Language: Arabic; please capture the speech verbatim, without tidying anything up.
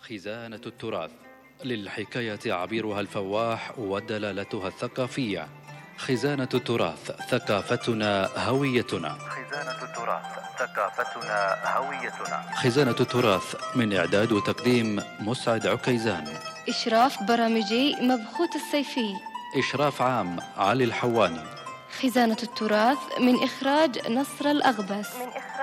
خزانة التراث، للحكاية عبيرها الفواح ودلالتها الثقافية. خزانة التراث، ثقافتنا هويتنا. خزانة التراث، ثقافتنا هويتنا. خزانة التراث، من إعداد وتقديم مسعد عكيزان. إشراف برامجي مبخوت السيفي. إشراف عام علي الحواني. خزانة التراث، من إخراج نصر الأغبس. من إخراج